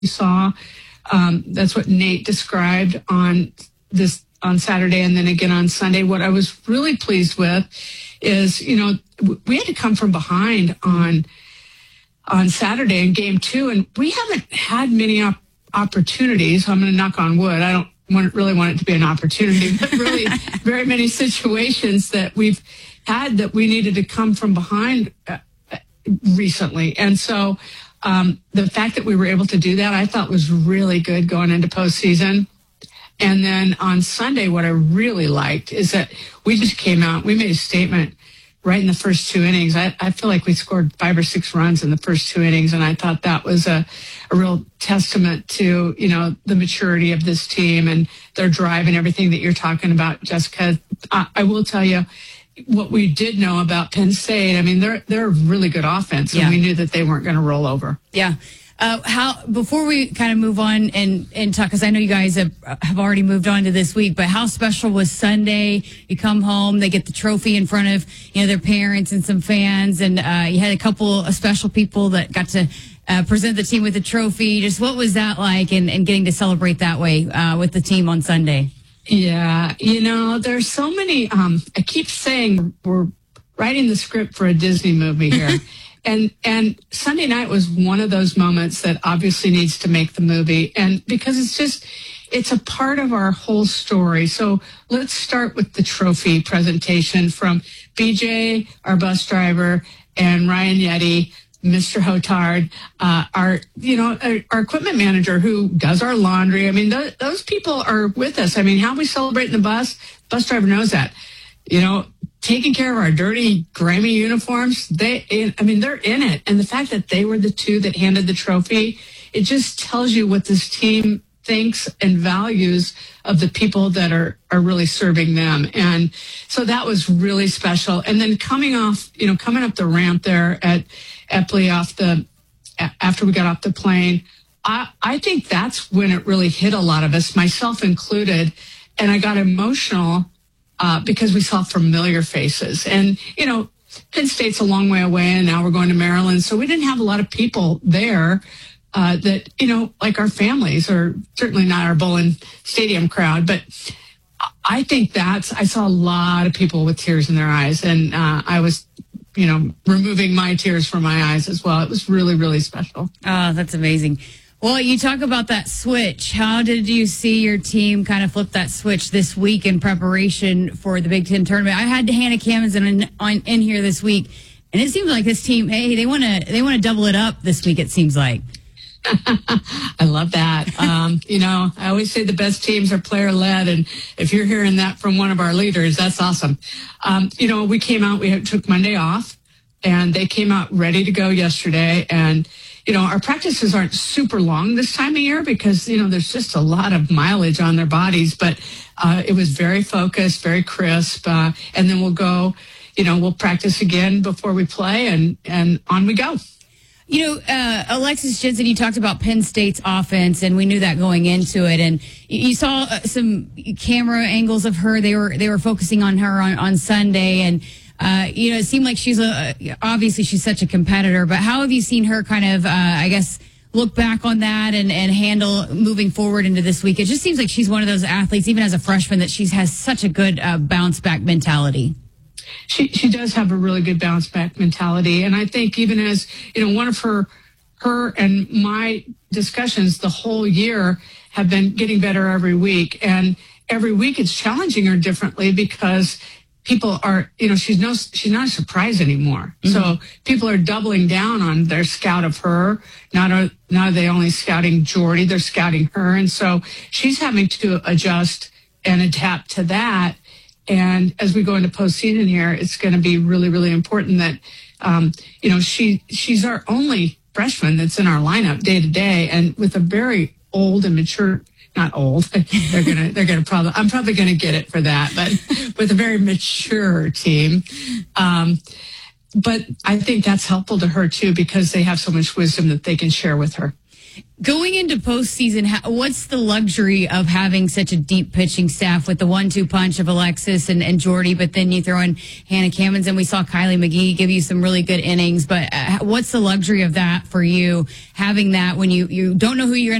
saw. That's what Nate described on Saturday and then again on Sunday. What I was really pleased with is, we had to come from behind on Saturday in game 2, and we haven't had many opportunities. I'm going to knock on wood. I don't really want it to be an opportunity, but really very many situations that we've had that we needed to come from behind recently. And so the fact that we were able to do that, I thought was really good going into postseason. And then on Sunday, what I really liked is that we just came out, we made a statement right in the first 2 innings. I feel like we scored 5 or 6 runs in the first 2 innings, and I thought that was a real testament to, the maturity of this team and their drive and everything that you're talking about, Jessica. I will tell you what we did know about Penn State. I mean, they're a really good offense, and we knew that they weren't going to roll over. Yeah. Before we kind of move on and talk, because I know you guys have already moved on to this week, but how special was Sunday? You come home, they get the trophy in front of, their parents and some fans, and you had a couple of special people that got to present the team with the trophy. Just what was that like, and getting to celebrate that way with the team on Sunday? Yeah, there's so many, I keep saying we're writing the script for a Disney movie here. And Sunday night was one of those moments that obviously needs to make the movie. And because it's a part of our whole story. So let's start with the trophy presentation from BJ, our bus driver, and Ryan Yeti, Mr. Hotard, our equipment manager who does our laundry. I mean, those people are with us. I mean, how we celebrate in the bus driver knows that, taking care of our dirty, grimy uniforms, they're in it. And the fact that they were the two that handed the trophy, it just tells you what this team thinks and values of the people that are really serving them. And so that was really special. And then coming up the ramp there at Eppley after we got off the plane, I think that's when it really hit a lot of us, myself included. And I got emotional because we saw familiar faces. And, Penn State's a long way away, and now we're going to Maryland. So we didn't have a lot of people there that, like our families, or certainly not our Bowling Stadium crowd. But I think I saw a lot of people with tears in their eyes. And I was, removing my tears from my eyes as well. It was really, really special. Oh, that's amazing. Well, you talk about that switch. How did you see your team kind of flip that switch this week in preparation for the Big Ten tournament? I had Hannah Camden in here this week, and it seems like this team, hey, they want to double it up this week. It seems like. I love that. I always say the best teams are player led, and if you're hearing that from one of our leaders, that's awesome. We came out. We took Monday off, and they came out ready to go yesterday, and. Our practices aren't super long this time of year because, there's just a lot of mileage on their bodies, but it was very focused, very crisp. And then we'll go, we'll practice again before we play and on we go. Alexis Jensen, you talked about Penn State's offense, and we knew that going into it. And you saw some camera angles of her. They were focusing on her on Sunday, and it seemed like obviously she's such a competitor, but how have you seen her kind of, look back on that and handle moving forward into this week? It just seems like she's one of those athletes, even as a freshman, that she has such a good bounce back mentality. She does have a really good bounce back mentality. And I think even as, one of her and my discussions the whole year have been getting better every week. And every week it's challenging her differently because people are, she's not a surprise anymore. Mm-hmm. So people are doubling down on their scout of her. Not are they only scouting Jordy, they're scouting her. And so she's having to adjust and adapt to that. And as we go into postseason here, it's going to be really, really important that, she's our only freshman that's in our lineup day to day, and with a very old and mature. Not old. I'm probably gonna get it for that, but with a very mature team. But I think that's helpful to her too, because they have so much wisdom that they can share with her. Going into postseason, what's the luxury of having such a deep pitching staff with the 1-2 punch of Alexis and Jordy, but then you throw in Hannah Cammons, and we saw Kylie McGee give you some really good innings. But what's the luxury of that for you, having that when you don't know who you're going